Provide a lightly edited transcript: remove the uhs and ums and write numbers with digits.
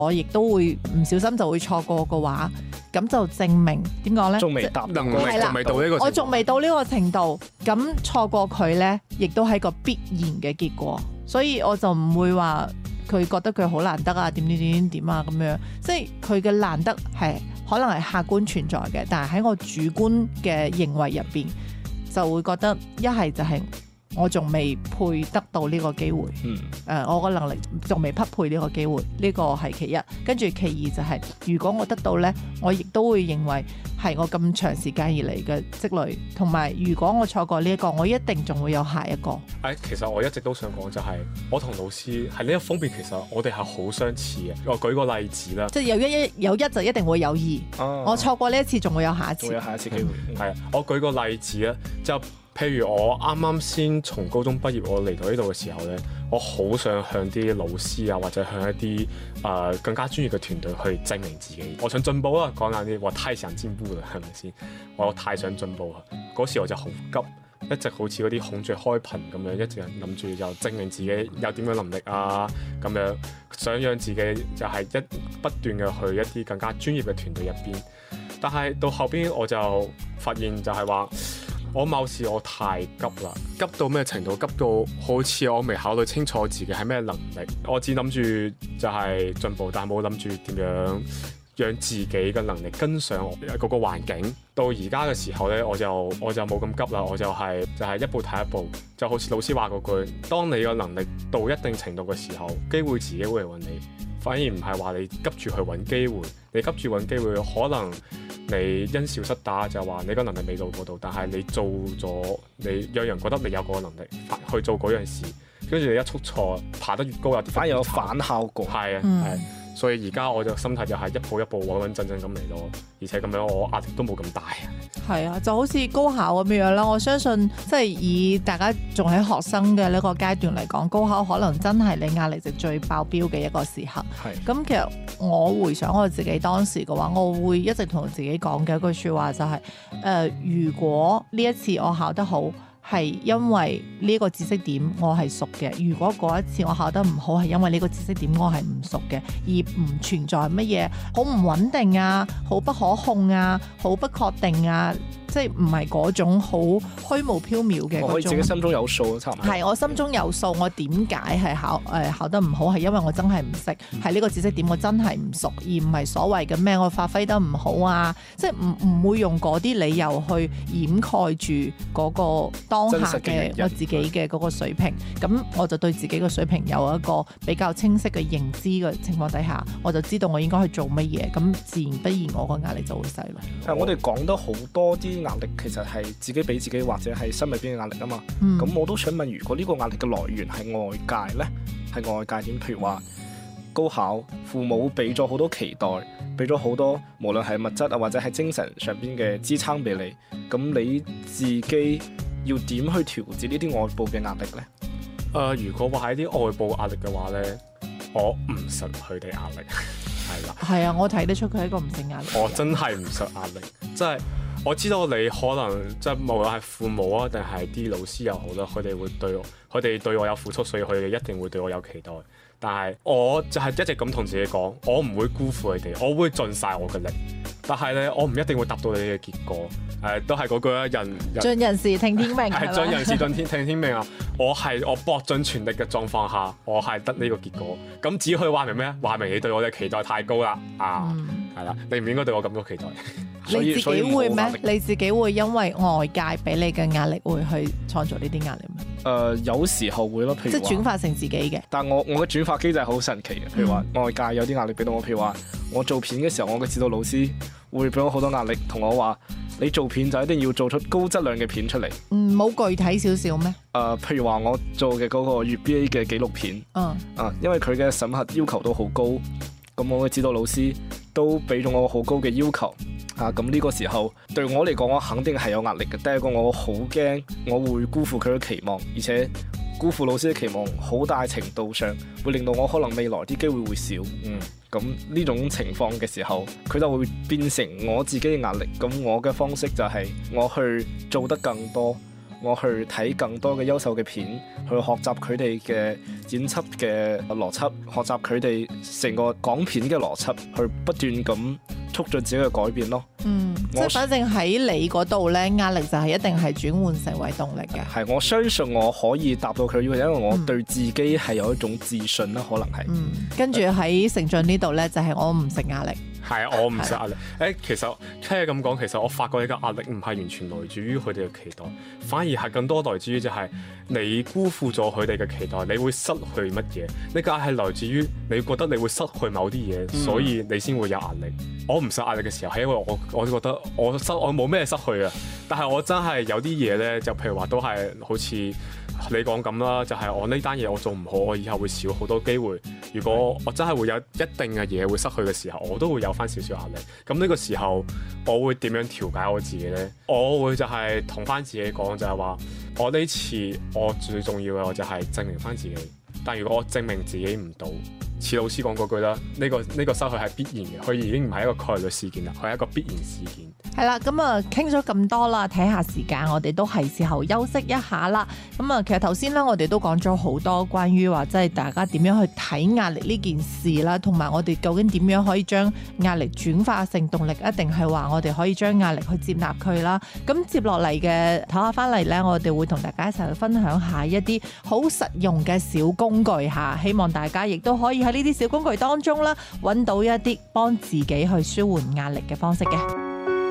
我亦都會唔小心就會錯過嘅話，咁就證明點講呢？ 仲未達能力仲未到呢個程度， 我仲未到呢個程度，咁錯過佢呢，亦都係個必然嘅結果，所以我就唔會話佢覺得佢好難得啊，點啊咁樣，即係佢嘅難得係可能係客觀存在嘅，但係喺我主觀嘅認為入邊，就會覺得一係就係我仲未配得到呢個機會，我個能力仲未匹配呢個機會，呢個係其一。跟住其二就係，如果我得到呢，我亦都會認為係我咁長時間以嚟嘅積累，同埋如果我錯過呢一個，我一定仲會有下一個。 其實我一直都想講就係，我同老師喺呢一方面其實我哋係好相似嘅。我舉個例子啦， 即係有一就一定會有二，我錯過呢一次仲會有下一次， 仲有下一次機會。 係我舉個例子啦，就譬如我啱啱先從高中畢業，我嚟到呢度嘅時候呢，我好想向啲老師啊，或者向一啲更加專業嘅團隊去證明自己。我想進步啦，講難啲，我太想進步啦，係咪先？我太想進步啦，嗰時我就好急，一直好似嗰啲孔雀開屏咁樣，一直諗住就證明自己有點樣能力啊，咁樣想讓自己就係不斷嘅去一啲更加專業嘅團隊入邊。但係到後邊我就發現就係話，我某時我太急啦，急到咩程度？急到好似我未考慮清楚自己係咩能力，我只諗住就係進步，但係冇諗住點樣讓自己嘅能力跟上嗰個環境。到而家嘅時候呢，我就冇咁急啦，我就係一步睇一步，就好似老師話嗰句，當你嘅能力到一定程度嘅時候，機會自己會嚟揾你，反而唔係話你急住去揾機會。你急住揾機會，可能你因小失大，就話你個能力未到嗰度，但係你做咗，你讓人覺得你有嗰個能力去做嗰樣事，跟住你一出錯，爬得越高有反而有反效果。 係啊，係。所以而家我就心態就係一步一步穩穩陣陣咁嚟咯，而且咁樣我壓力都冇咁大。 係啊，就好似高考咁樣啦。我相信即係以大家仲喺學生嘅呢個階段嚟講，高考可能真係你壓力值最爆標嘅一個時刻。咁其實我回想我自己當時嘅話，我會一直同自己講嘅一句説話就係如果呢一次我考得好，係因為呢個知識點我係熟嘅，如果嗰一次我考得唔好，係因為呢個知識點我係唔熟嘅，而唔存在乜嘢好唔穩定啊、好不可控啊、好不確定啊，即係唔係嗰種好虛無縹緲嘅嗰種。 我可以自己心中有數，差唔多。 係我心中有數，我點解係考得唔好？係因為我真係唔識，係呢個知識點我真係唔熟，而唔係所謂嘅咩我發揮得唔好啊，即係唔會用嗰啲理由去掩蓋住嗰個當下嘅我自己嘅嗰個水平。咁我就對自己嘅水平有一個比較清晰嘅認知嘅情況底下，我就知道我應該去做乜嘢，咁自然不然我個壓力就會細咯。 我哋講得好多啲壓力其實係自己俾自己或者係心裏邊嘅壓力啊嘛。咁我都想問，如果呢個壓力嘅來源係外界呢？係外界點？譬如話高考，父母俾咗好多期待，俾咗好多無論係物質啊或者係精神上邊嘅支撐俾你，咁你自己要點去調節呢啲外部嘅壓力呢？ 如果話係啲外部壓力嘅話呢，我唔實佢哋壓力，係啦。 係啊，我睇得出佢係一個唔承壓力。 我真係唔實壓力，即係我知道你可能即係無論係父母啊，定係啲老師又好啦，佢哋會對我有付出，所以佢哋一定會對我有期待。但係我就係一直咁同自己講，我唔會辜負你哋，我會盡晒我嘅力。但係咧，我唔一定會達到你嘅結果。都係嗰句啦，盡人事聽天命， 係盡人事聽天命啊！我搏盡全力嘅狀況下，我係得呢個結果。咁只可以話明咩？話明你對我嘅期待太高啦！係啦，你唔應該對我咁多期待。 你自己會咩？你自己會因為外界俾你嘅壓力，會去創造呢啲壓力咩？ 有時候會咯，譬如即係轉化成自己嘅。 但我嘅轉化機制係好神奇嘅。譬如話外界有啲壓力俾到我，譬如話我做片嘅時候，我嘅指導老師會俾我好多壓力，同我話你做片就一定要做出高質量嘅片出嚟。 冇具體少少咩？ 譬如話我做嘅嗰個粵 BA 嘅紀錄片，因為佢嘅審核要求都好高，咁我嘅指導老師都俾咗我好高嘅要求。咁呢個時候對我嚟講，我肯定係有壓力嘅。第一個我好驚我會辜負佢嘅期望，而且辜負老師嘅期望好大程度上會令到我可能未來啲機會會少。咁呢種情況嘅時候，佢就會變成我自己嘅壓力。咁我嘅方式就係我去做得更多， 我去睇更多嘅優秀嘅片，去學習佢哋嘅演輯嘅邏輯，學習佢哋成個港片嘅邏輯，去不斷咁促進自己嘅改變咯。 即係反正喺你嗰度咧，壓力就係一定係轉換成為動力嘅。 係，我相信我可以達到佢要求，因為我對自己係有一種自信啦，可能係。 跟住喺成長呢度咧，就係我唔食壓力。 係，我唔食壓力。其實聽你咁講，其實我發覺你嘅壓力唔係完全來自於佢哋嘅期待，反而係更多來自於就係你辜負咗佢哋嘅期待，你會失去乜嘢？呢個係來自於你覺得你會失去某啲嘢，所以你先會有壓力。我唔受壓力嘅時候，係因為我覺得我冇咩失去啊，但係我真係有啲嘢咧，就譬如話都係好似你講咁啦，就係我呢單嘢我做唔好，我以後會少好多機會。如果我真係會有一定嘅嘢會失去嘅時候，我都會有翻少少壓力。咁呢個時候，我會點樣調解我自己呢？我會就係同翻自己講，就係話我呢次我最重要嘅我就係證明翻自己。但如果我證明自己唔到，似老師講嗰句啦，呢個失去係必然嘅，佢已經唔係一個概率事件啦，佢係一個必然事件。 係啦，咁啊傾咗咁多啦，睇下時間，我哋都係時候休息一下啦。咁啊，其實頭先咧，我哋都講咗好多關於話即係大家點樣去睇壓力呢件事啦，同埋我哋究竟點樣可以將壓力轉化成動力，一定係話我哋可以將壓力去接納佢啦。咁接落嚟嘅唞下翻嚟咧，我哋會同大家一齊去分享下一啲好實用嘅小工具嚇，希望大家亦都可以喺呢啲小工具當中啦，揾到一啲幫自己去舒緩壓力嘅方式嘅。